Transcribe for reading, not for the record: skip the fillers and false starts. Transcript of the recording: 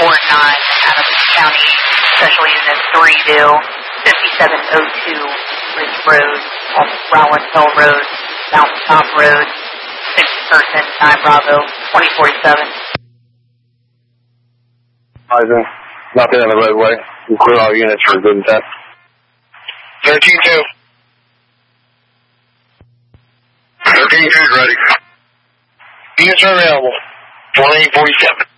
Adams County Special Unit 3 do 5702 Ridge Road, off Rowan Hill Road, Mountaintop Road, 6th person, 9 Bravo, 2047. Eisen, nothing on the roadway. We'll clear all units for a good test. 13-2. 13-2 is ready. Units are available. 2847.